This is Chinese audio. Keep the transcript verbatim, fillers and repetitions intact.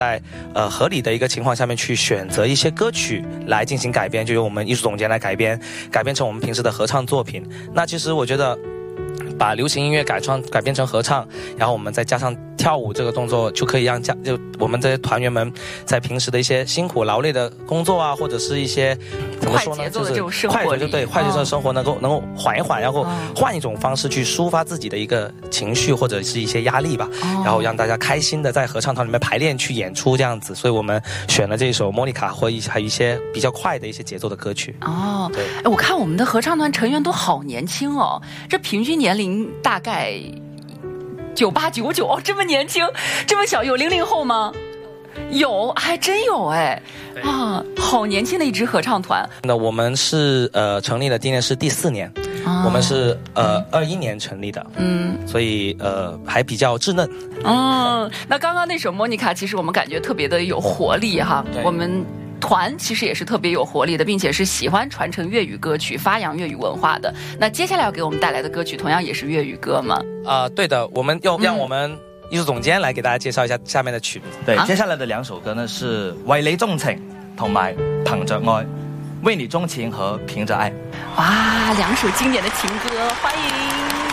在呃合理的一个情况下面去选择一些歌曲来进行改编，就由我们艺术总监来改编，改编成我们平时的合唱作品。那其实我觉得，把流行音乐改创改编成合唱，然后我们再加上跳舞这个动作，就可以让家就我们这些团员们在平时的一些辛苦劳累的工作啊，或者是一些怎么说呢，就是快节奏对快节奏的生活能够、哦、能够缓一缓，然后换一种方式去抒发自己的一个情绪或者是一些压力吧，哦、然后让大家开心的在合唱团里面排练去演出这样子。所以我们选了这首《莫妮卡》或一还有一些比较快的一些节奏的歌曲。 哦，对，哎，我看我们的合唱团成员都好年轻哦，这平均年龄大概九八九九哦，这么年轻，这么小，有零零后吗？有，还真有哎，啊，好年轻的一支合唱团。 那我们是呃成立了，今年是第四年，哦、我们是呃二一年成立的，嗯，所以呃还比较稚嫩。 嗯，那刚刚那首《莫妮卡》，其实我们感觉特别的有活力哈，我们团其实也是特别有活力的，并且是喜欢传承粤语歌曲、发扬粤语文化的。那接下来要给我们带来的歌曲，同样也是粤语歌吗？ 啊、呃，对的，我们要让我们艺术总监来给大家介绍一下下面的曲子。 对，啊、接下来的两首歌呢是《为你钟情》同埋《憑着愛》，為你鍾情和憑着愛。 哇，兩首經典的情歌，歡迎。